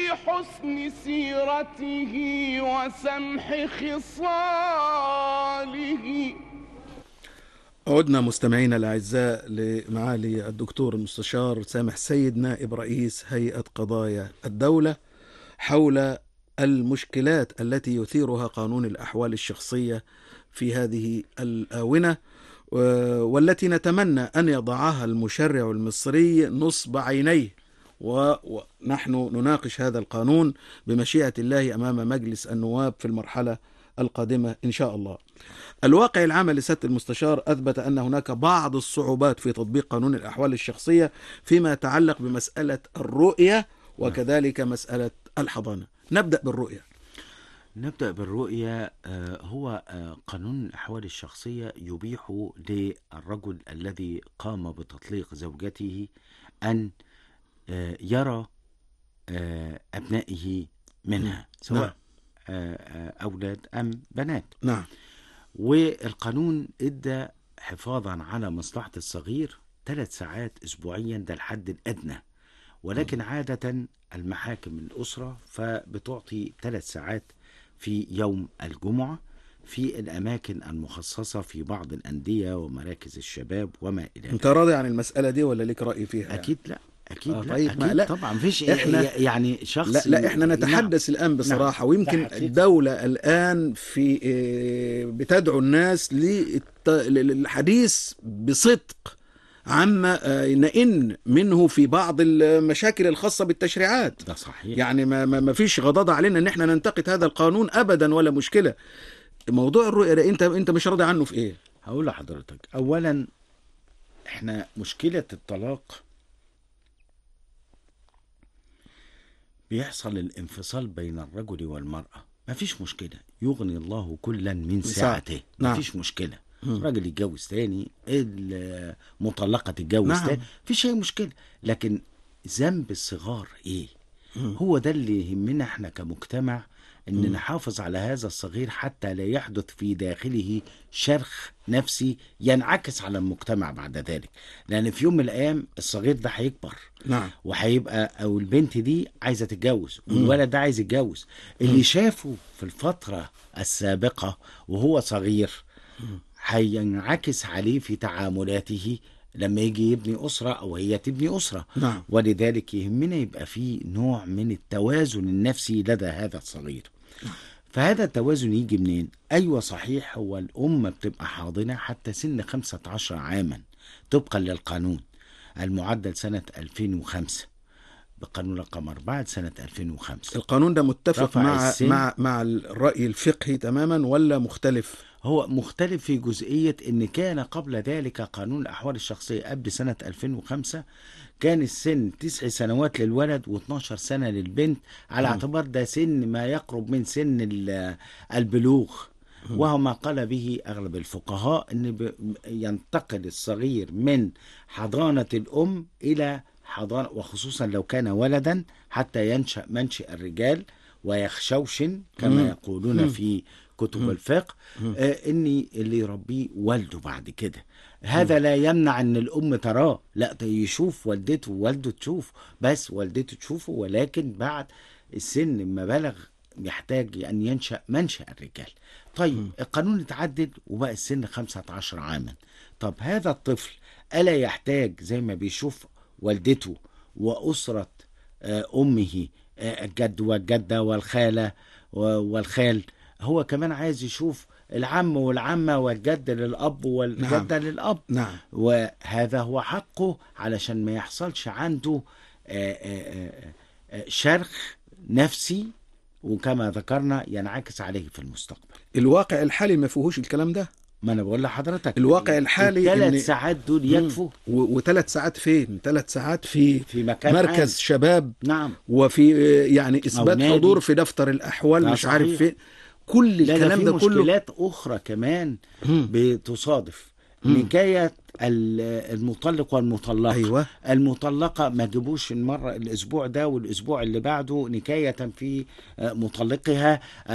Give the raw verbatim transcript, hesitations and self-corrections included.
حسن سيرته وسمح خصاله. عدنا مستمعينا الأعزاء لمعالي الدكتور المستشار سامح سيد نائب رئيس هيئة قضايا الدولة حول المشكلات التي يثيرها قانون الأحوال الشخصية في هذه الآونة، والتي نتمنى أن يضعها المشرع المصري نصب عينيه، ونحن نناقش هذا القانون بمشيئة الله أمام مجلس النواب في المرحلة القادمة إن شاء الله. الواقع العملي لسيادة المستشار أثبت أن هناك بعض الصعوبات في تطبيق قانون الأحوال الشخصية فيما يتعلق بمسألة الرؤية وكذلك مسألة الحضانة. نبدأ بالرؤية. نبدأ بالرؤية. هو قانون الأحوال الشخصية يبيح للرجل الذي قام بتطليق زوجته أن يرى أبنائه منها، سواء نعم. أولاد أم بنات. نعم. والقانون ادى حفاظا على مصلحة الصغير ثلاث ساعات أسبوعيا، ده الحد الأدنى، ولكن عادة المحاكم الأسرة فبتعطي ثلاث ساعات في يوم الجمعة في الأماكن المخصصة في بعض الأندية ومراكز الشباب وما إلى ذلك. أنت راضي عن المسألة دي ولا ليك رأي فيها؟ أكيد لا أكيد آه لا طيب أكيد لا طبعا مفيش إحنا يعني شخص لا, لا إحنا نتحدث نعم. الآن بصراحة نعم. ويمكن الدولة الآن في بتدعو الناس للحديث بصدق عما نئن منه في بعض المشاكل الخاصة بالتشريعات. ده صحيح. يعني ما, ما فيش غضاضة علينا ان احنا ننتقد هذا القانون ابدا ولا مشكلة. موضوع الرؤية ده انت انت مش راضي عنه في ايه؟ هقول لحضرتك، اولا احنا مشكلة الطلاق بيحصل الانفصال بين الرجل والمرأة، ما فيش مشكلة، يغني الله كلا من ساعته. ما فيش نعم. مشكلة، راجل يتجوز تاني، المطلقة تتجوز نعم. تاني، مفيش أي مشكلة. لكن ذنب الصغار إيه؟ مم. هو ده اللي يهمنا إحنا كمجتمع، إن مم. نحافظ على هذا الصغير حتى لا يحدث في داخله شرخ نفسي ينعكس على المجتمع بعد ذلك، لأن في يوم من الأيام الصغير ده هيكبر نعم. وهيبقى أو البنت دي عايزة تتجوز والولد ده عايز يتجوز. اللي شافه في الفترة السابقة وهو صغير هينعكس عليه في تعاملاته لما يجي يبني أسرة أو هي تبني أسرة. نعم. ولذلك يهمنا يبقى فيه نوع من التوازن النفسي لدى هذا الصغير. نعم. فهذا التوازن يجي منين؟ أيوة صحيح، هو الأم بتبقى حاضنة حتى سن خمسة عشر عاما طبقا للقانون المعدل سنة ألفين وخمسة بقانون رقم أربعة سنة ألفين وخمسة. القانون ده متفق مع مع مع الرأي الفقهي تماما ولا مختلف؟ هو مختلف في جزئية إن كان قبل ذلك قانون الأحوال الشخصية قبل سنة ألفين وخمسة كان السن تسع سنوات للولد واثناشر سنة للبنت، على م. اعتبار ده سن ما يقرب من سن البلوغ، م. وهو ما قال به أغلب الفقهاء إن ينتقل الصغير من حضانة الأم إلى حضانة، وخصوصا لو كان ولدا حتى ينشأ منشأ الرجال ويخشوشن كما م. يقولون م. في كتب م. الفقه، آه إني اللي يربيه والده بعد كده. هذا م. لا يمنع أن الأم تراه، لا يشوف والدته ووالده تشوف، بس والدته تشوفه، ولكن بعد السن ما بلغ يحتاج أن ينشأ منشأ الرجال. طيب م. القانون اتعدد وبقى السن خمسة عشر عاما. طب هذا الطفل ألا يحتاج زي ما بيشوف والدته وأسرة آه أمه، آه الجد والجدة والخالة والخال، هو كمان عايز يشوف العم والعمة والجد للأب والجدة نعم. للأب نعم. وهذا هو حقه علشان ما يحصلش عنده شرخ نفسي، وكما ذكرنا ينعكس عليه في المستقبل. الواقع الحالي ما فيهوش الكلام ده. ما أنا بقول لحضرتك الواقع الحالي ثلاث إن... ساعات دول يكفوا. وثلاث ساعات فين؟ ثلاث ساعات في في مكان مركز عام. شباب نعم. وفي يعني إثبات حضور في دفتر الأحوال مش عارف فين. كل الكلام ده كله مشكلات أخرى كمان بتصادف نكاية المطلق والمطلقة. أيوة. المطلقة ما جيبوش المرة الأسبوع ده والأسبوع اللي بعده نكاية في مطلقها